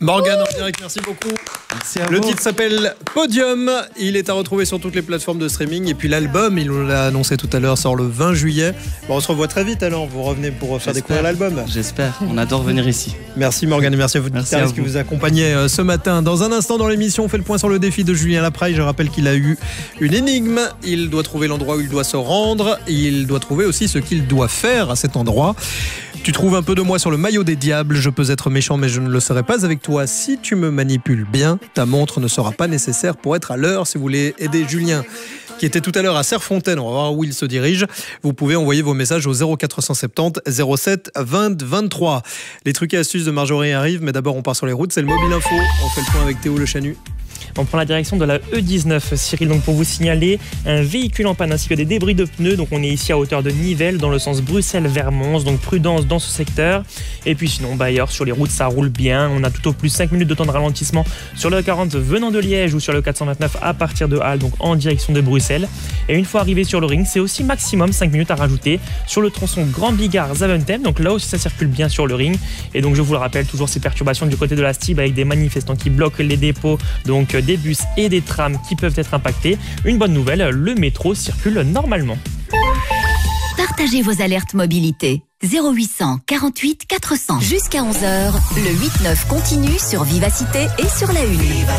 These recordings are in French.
Morgane en direct, merci beaucoup. Merci à Le vous. titre s'appelle Podium. Il est à retrouver sur toutes les plateformes de streaming. Et puis l'album, il nous l'a annoncé tout à l'heure, sort le 20 juillet. Bon, on se revoit très vite alors. Vous revenez pour faire découvrir l'album. J'espère. On adore venir ici. Merci Morgane et merci à vous qui vous accompagnez ce matin. Dans un instant dans l'émission, on fait le point sur le défi de Julien Lapraille. Je rappelle qu'il a eu une énigme. Il doit trouver l'endroit où il doit se rendre. Il doit trouver aussi ce qu'il doit faire à cet endroit. Tu trouves un peu de moi sur le maillot des diables. Je peux être méchant, mais je ne le serai pas avec toi. Si tu me manipules bien, ta montre ne sera pas nécessaire pour être à l'heure. Si vous voulez aider Julien, qui était tout à l'heure à Serfontaine, on va voir où il se dirige. Vous pouvez envoyer vos messages au 0470 07 20 23. Les trucs et astuces de Marjorie arrivent, mais d'abord on part sur les routes. C'est le Mobile Info. On fait le point avec Théo Le Chanu. On prend la direction de la E19, Cyril, donc pour vous signaler un véhicule en panne ainsi que des débris de pneus. Donc on est ici à hauteur de Nivelles dans le sens Bruxelles vers Mons, donc prudence dans ce secteur. Et puis sinon ailleurs sur les routes ça roule bien, on a tout au plus 5 minutes de temps de ralentissement sur le 40 venant de Liège ou sur le 429 à partir de Halle, donc en direction de Bruxelles. Et une fois arrivé sur le ring, c'est aussi maximum 5 minutes à rajouter sur le tronçon Grand Bigard Zaventem, donc là aussi ça circule bien sur le ring. Et donc je vous le rappelle, toujours ces perturbations du côté de la Stib avec des manifestants qui bloquent les dépôts, donc des bus et des trams qui peuvent être impactés. Une bonne nouvelle, le métro circule normalement. Partagez vos alertes mobilité. 0800 48 400. Jusqu'à 11h, le 8-9 continue sur Vivacité et sur la Une.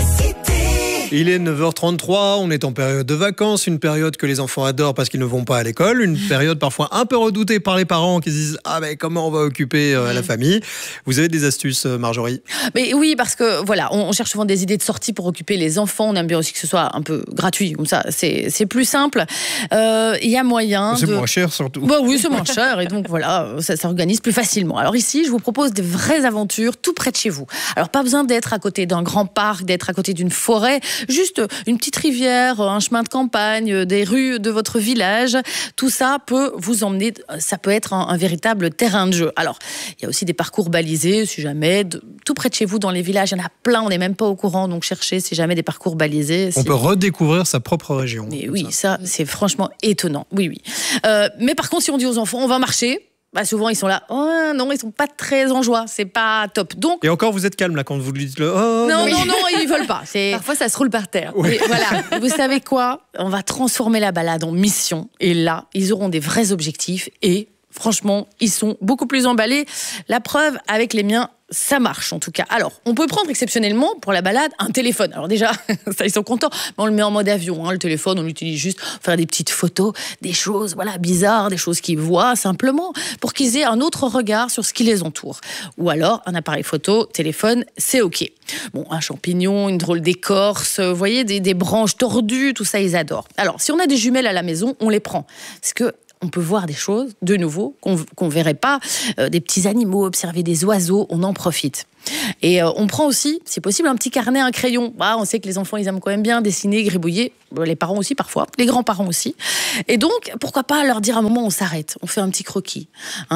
Il est 9h33, on est en période de vacances, une période que les enfants adorent parce qu'ils ne vont pas à l'école, une période parfois un peu redoutée par les parents qui se disent « Ah ben comment on va occuper la famille ?» Vous avez des astuces, Marjorie? Mais oui, parce que voilà, on cherche souvent des idées de sortie pour occuper les enfants, on aime bien aussi que ce soit un peu gratuit, comme ça c'est plus simple. Il y a moyen C'est moins cher surtout. Bah oui, c'est moins cher et donc voilà, ça s'organise plus facilement. Alors ici, je vous propose des vraies aventures tout près de chez vous. Alors pas besoin d'être à côté d'un grand parc, d'être à côté d'une forêt, juste une petite rivière, un chemin de campagne, des rues de votre village. Tout ça peut vous emmener, ça peut être un véritable terrain de jeu. Alors, il y a aussi des parcours balisés, si jamais, tout près de chez vous, dans les villages, il y en a plein, on n'est même pas au courant, donc cherchez si jamais des parcours balisés. On peut redécouvrir sa propre région. Mais oui, ça c'est franchement étonnant. Oui. Mais par contre, si on dit aux enfants, on va marcher, bah souvent ils sont là, oh non, ils sont pas très en joie, c'est pas top. Donc, et encore, vous êtes calme là quand vous lui dites le oh, non, ils veulent pas. Parfois ça se roule par terre. Oui. Et voilà, vous savez quoi? On va transformer la balade en mission et là, ils auront des vrais objectifs et franchement, ils sont beaucoup plus emballés. La preuve avec les miens, ça marche en tout cas. Alors, on peut prendre exceptionnellement pour la balade un téléphone. Alors déjà, ça ils sont contents, mais on le met en mode avion. Le téléphone, on l'utilise juste pour faire des petites photos, des choses bizarres, des choses qu'ils voient simplement, pour qu'ils aient un autre regard sur ce qui les entoure. Ou alors, un appareil photo, téléphone, c'est OK. Bon, un champignon, une drôle d'écorce, vous voyez, des branches tordues, tout ça, ils adorent. Alors, si on a des jumelles à la maison, on les prend. Parce que on peut voir des choses, de nouveau, qu'on verrait pas. Des petits animaux, observer des oiseaux, on en profite. Et on prend aussi, si possible, un petit carnet, un crayon. On sait que les enfants, ils aiment quand même bien dessiner, gribouiller. Les parents aussi, parfois. Les grands-parents aussi. Et donc, pourquoi pas leur dire à un moment, on s'arrête. On fait un petit croquis.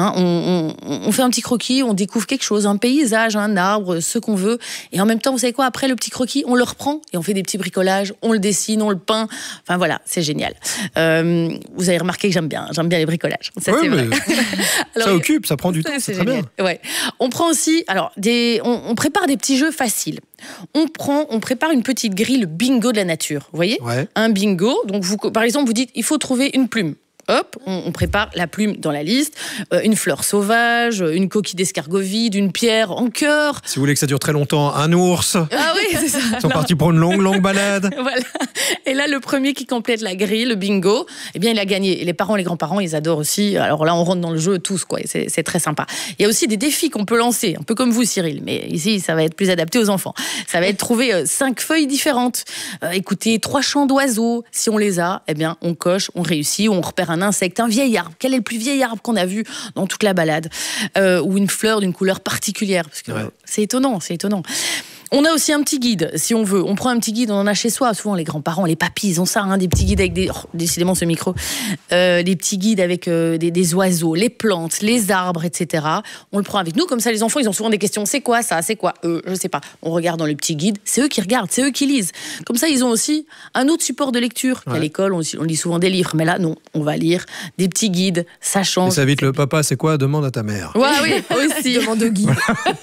On fait un petit croquis, on découvre quelque chose, un paysage, un arbre, ce qu'on veut. Et en même temps, vous savez quoi? Après le petit croquis, on le reprend et on fait des petits bricolages. On le dessine, on le peint. Enfin voilà, c'est génial. Vous avez remarqué que j'aime bien les bricolages. Ça, ouais, c'est vrai. Alors, ça occupe, ça prend du temps, c'est très bien. Ouais. On prend aussi, alors, on prépare des petits jeux faciles. On prépare une petite grille bingo de la nature, vous voyez? Ouais. Un bingo, donc par exemple, vous dites, il faut trouver une plume. Hop, on prépare la plume dans la liste, une fleur sauvage, une coquille d'escargot vide, une pierre en cœur. Si vous voulez que ça dure très longtemps, un ours. Ah oui, c'est ça. Ils sont partis pour une longue balade. Voilà. Et là, le premier qui complète la grille, le bingo, eh bien, il a gagné. Et les parents, les grands-parents, ils adorent aussi. Alors là, on rentre dans le jeu tous, quoi. C'est très sympa. Il y a aussi des défis qu'on peut lancer, un peu comme vous, Cyril. Mais ici, ça va être plus adapté aux enfants. Ça va être trouver 5 feuilles différentes. Écouter 3 chants d'oiseaux. Si on les a, eh bien, on coche, on réussit, on repère un insecte, un vieil arbre. Quel est le plus vieil arbre qu'on a vu dans toute la balade? Ou une fleur d'une couleur particulière. Parce que c'est étonnant. On a aussi un petit guide, si on veut. On prend un petit guide, on en a chez soi. Souvent, les grands-parents, les papis, ils ont ça, des petits guides avec des... Oh, décidément, ce micro. Des petits guides avec des oiseaux, les plantes, les arbres, etc. On le prend avec nous. Comme ça, les enfants, ils ont souvent des questions. C'est quoi ça? C'est quoi? Je sais pas. On regarde dans le petit guide. C'est eux qui regardent, c'est eux qui lisent. Comme ça, ils ont aussi un autre support de lecture. À l'école, on lit souvent des livres. Mais là, non. On va lire des petits guides. Ça change. Et ça évite le papa, c'est quoi? Demande à ta mère. Ouais, oui, aussi. Demande au guide.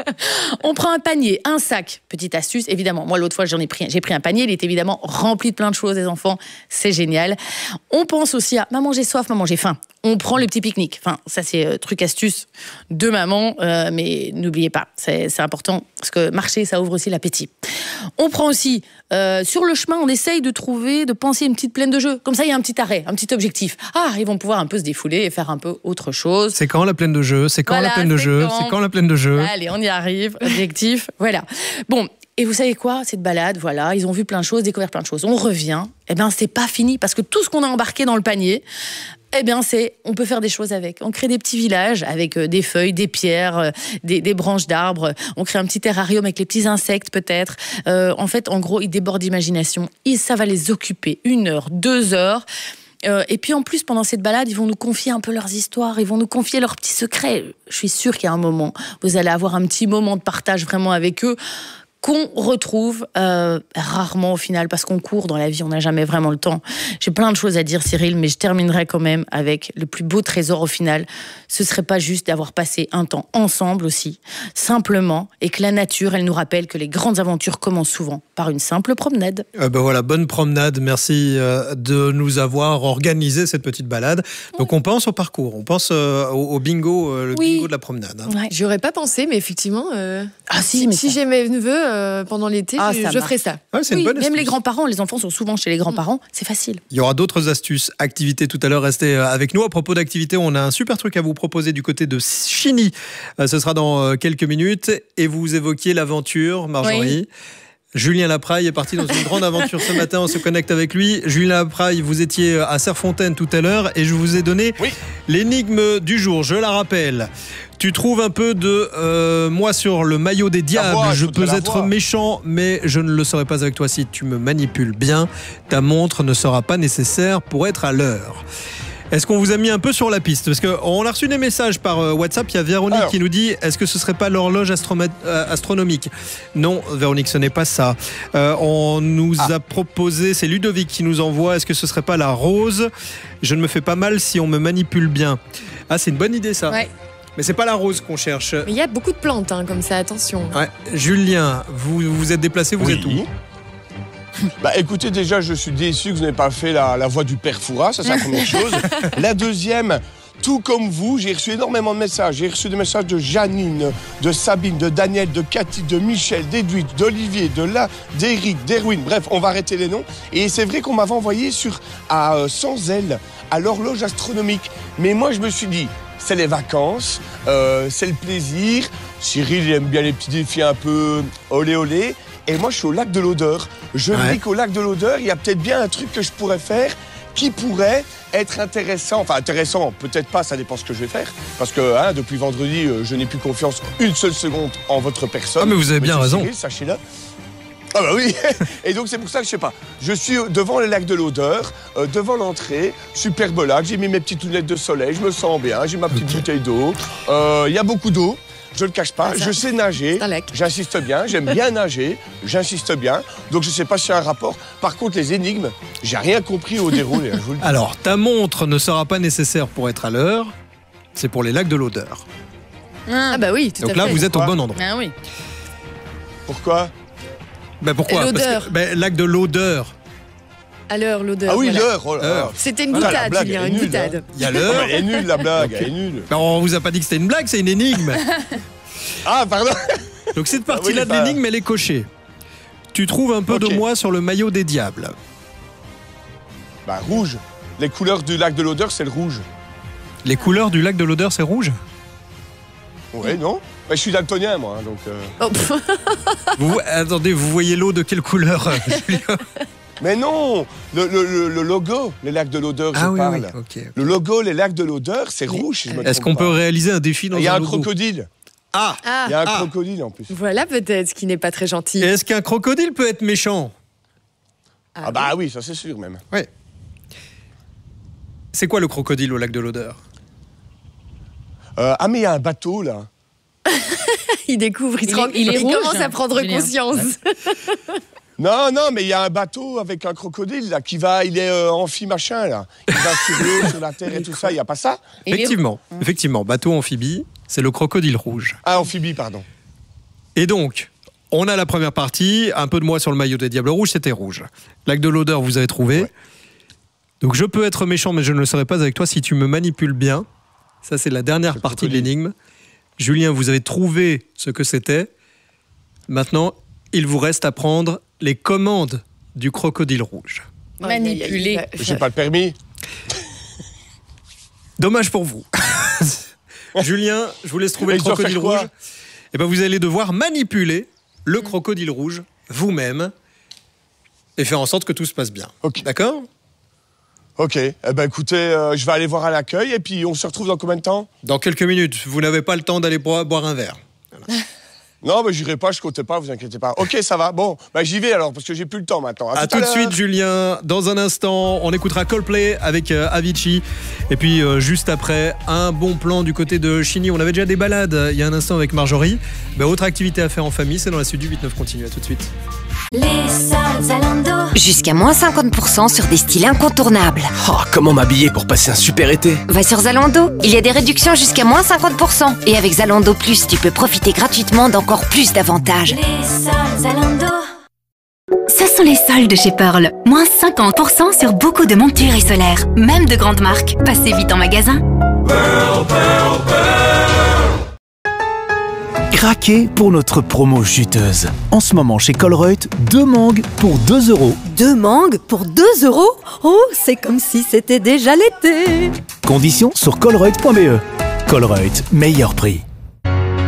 On prend un panier, un sac. Petite astuce, évidemment. Moi, l'autre fois, j'ai pris un panier. Il est évidemment rempli de plein de choses, les enfants. C'est génial. On pense aussi à maman, j'ai soif, maman, j'ai faim. On prend le petit pique-nique. Enfin, ça, c'est truc astuce de maman. Mais n'oubliez pas, c'est important. Parce que marcher, ça ouvre aussi l'appétit. On prend aussi, sur le chemin, on essaye de penser une petite plaine de jeux. Comme ça, il y a un petit arrêt, un petit objectif. Ah, ils vont pouvoir un peu se défouler et faire un peu autre chose. C'est quand la plaine de jeux? C'est quand la plaine de jeux? C'est quand la plaine de jeux? Allez, on y arrive. Objectif, voilà. Bon, et vous savez quoi? Cette balade, voilà, ils ont vu plein de choses, découvert plein de choses. On revient, eh bien, c'est pas fini parce que tout ce qu'on a embarqué dans le panier, eh bien, on peut faire des choses avec. On crée des petits villages avec des feuilles, des pierres, des branches d'arbres. On crée un petit terrarium avec les petits insectes, peut-être. En fait, en gros, ils débordent d'imagination. Ça va les occuper 1 heure, 2 heures. Et puis en plus, pendant cette balade, ils vont nous confier un peu leurs histoires, ils vont nous confier leurs petits secrets. Je suis sûre qu'il y a un moment, vous allez avoir un petit moment de partage vraiment avec eux, qu'on retrouve rarement au final, parce qu'on court dans la vie, on n'a jamais vraiment le temps. J'ai plein de choses à dire, Cyril, mais je terminerai quand même avec le plus beau trésor au final. Ce serait pas juste d'avoir passé un temps ensemble aussi, simplement, et que la nature, elle nous rappelle que les grandes aventures commencent souvent par une simple promenade. Voilà, bonne promenade. Merci de nous avoir organisé cette petite balade. Donc on pense au parcours, on pense au bingo, bingo de la promenade. Ouais. J'y aurais pas pensé, mais effectivement, si j'ai mes neveux pendant l'été, je ferai ça. Ouais, c'est une bonne astuce. Même les grands-parents, les enfants sont souvent chez les grands-parents, c'est facile. Il y aura d'autres astuces, activités tout à l'heure. Restez avec nous. À propos d'activités, on a un super truc à vous proposer du côté de Chigny. Ce sera dans quelques minutes. Et vous évoquiez l'aventure, Marjorie. Oui. Julien Lapraille est parti dans une grande aventure ce matin, on se connecte avec lui. Julien Lapraille, vous étiez à Serfontaine tout à l'heure et je vous ai donné l'énigme du jour, je la rappelle. Tu trouves un peu de moi sur le maillot des diables, je peux être méchant mais je ne le serai pas avec toi si tu me manipules bien. Ta montre ne sera pas nécessaire pour être à l'heure. Est-ce qu'on vous a mis un peu sur la piste? Parce qu'on a reçu des messages par WhatsApp. Il y a Véronique qui nous dit: est-ce que ce serait pas l'horloge astronomique? Non, Véronique, ce n'est pas ça. On nous a proposé, c'est Ludovic qui nous envoie: est-ce que ce serait pas la rose? Je ne me fais pas mal si on me manipule bien. Ah, c'est une bonne idée ça. Ouais. Mais c'est pas la rose qu'on cherche. Mais il y a beaucoup de plantes comme ça, attention. Ouais. Julien, vous vous êtes déplacé, vous êtes où? Bah écoutez, déjà je suis déçu que vous n'ayez pas fait la voix du père Fouras, ça c'est la première chose. La deuxième, tout comme vous, j'ai reçu énormément de messages. J'ai reçu des messages de Janine, de Sabine, de Daniel, de Cathy, de Michel, d'Edwige, d'Olivier, d'Éric, d'Erwin. Bref, on va arrêter les noms. Et c'est vrai qu'on m'avait envoyé sans elle, à l'horloge astronomique. Mais moi je me suis dit, c'est les vacances, c'est le plaisir. Cyril il aime bien les petits défis un peu olé olé. Et moi, je suis au lac de l'Odeur. Je me dis qu'au lac de l'Odeur, il y a peut-être bien un truc que je pourrais faire qui pourrait être intéressant. Enfin, intéressant, peut-être pas, ça dépend ce que je vais faire. Parce que depuis vendredi, je n'ai plus confiance une seule seconde en votre personne. Ah, mais vous avez bien raison. Cyril, sachez-le. Ah bah oui. Et donc, c'est pour ça que je sais pas. Je suis devant le lac de l'Odeur, devant l'entrée, superbe lac. J'ai mis mes petites lunettes de soleil, je me sens bien. J'ai ma petite bouteille d'eau. Il y a beaucoup d'eau. Je le cache pas, je sais nager, j'insiste bien, j'aime bien nager, j'insiste bien, donc je sais pas s'il y a un rapport. Par contre, les énigmes, j'ai rien compris au déroulé. Je vous le dis. Alors, ta montre ne sera pas nécessaire pour être à l'heure, c'est pour les lacs de l'Odeur. Ah bah oui, tout à fait. Donc là, vous êtes au bon endroit. Ah oui. Pourquoi? Pourquoi? L'odeur. Lac de l'Odeur. À l'heure, l'odeur. Ah oui, voilà. l'heure. Oh là là. C'était une boutade, Julien, une boutade. Il y a l'heure. Elle est nulle, la blague, elle est nulle. On vous a pas dit que c'était une blague, c'est une énigme. Ah, pardon. Donc cette partie-là de l'énigme, elle est cochée. Tu trouves un peu de moi sur le maillot des diables. Bah, rouge. Les couleurs du lac de l'Odeur, c'est le rouge. Les couleurs du lac de l'Odeur, c'est rouge? Ouais, non? Je suis daltonien, moi, donc... Attendez, vous voyez l'eau de quelle couleur, Julien? Mais non, le logo, les lacs de l'Odeur, je parle. Oui, okay. Le logo, les lacs de l'Odeur, c'est rouge. Si je me Est-ce qu'on peut réaliser un défi dans un logo? Il y a un crocodile. Il y a un crocodile en plus. Voilà peut-être ce qui n'est pas très gentil. Est-ce qu'un crocodile peut être méchant? Ah bah oui, ça c'est sûr même. Oui. C'est quoi le crocodile au lac de l'Odeur? Mais il y a un bateau là. Il découvre, il commence à prendre conscience. Non, mais il y a un bateau avec un crocodile là il est amphi machin là. Il va sur l'eau, sur la terre et tout ça. Il n'y a pas ça? Effectivement, bateau amphibie, c'est le crocodile rouge. Ah, amphibie, pardon. Et donc, on a la première partie, un peu de moi sur le maillot des Diables Rouges, c'était rouge. Lac de l'odeur, vous avez trouvé. Ouais. Donc je peux être méchant, mais je ne le serai pas avec toi si tu me manipules bien. Ça, c'est la dernière partie de l'énigme. Julien, vous avez trouvé ce que c'était. Maintenant, il vous reste à prendre les commandes du crocodile rouge. Manipuler. J'ai pas le permis. Dommage pour vous. Julien, je vous laisse trouver le crocodile rouge. Et ben vous allez devoir manipuler le crocodile rouge vous-même et faire en sorte que tout se passe bien. Okay. D'accord ? Ok. Eh ben écoutez, je vais aller voir à l'accueil et puis on se retrouve dans combien de temps ? Dans quelques minutes. Vous n'avez pas le temps d'aller boire un verre. Voilà. Non, mais j'irai pas, je comptais pas, vous inquiétez pas. Ok, ça va. Bon, bah j'y vais alors parce que j'ai plus le temps maintenant. À tout de suite, Julien. Dans un instant, on écoutera Coldplay avec Avicii. Et puis juste après, un bon plan du côté de Chigny. On avait déjà des balades il y a un instant avec Marjorie. Autre activité à faire en famille, c'est dans la suite du 8-9 continue. À tout de suite. Les soldes Zalando. Jusqu'à moins 50% sur des styles incontournables. Oh, comment m'habiller pour passer un super été ? Va sur Zalando, il y a des réductions jusqu'à moins 50%. Et avec Zalando Plus, tu peux profiter gratuitement d'encore plus d'avantages. Les soldes Zalando. Ce sont les soldes chez Pearl. Moins 50% sur beaucoup de montures et solaires. Même de grandes marques. Passez vite en magasin. Pearl, Pearl, Pearl. Craquez pour notre promo juteuse. En ce moment chez Colruyt, 2 mangues pour 2 €. 2 mangues pour 2 €? Oh, c'est comme si c'était déjà l'été. Conditions sur colruyt.be. Colruyt, meilleur prix.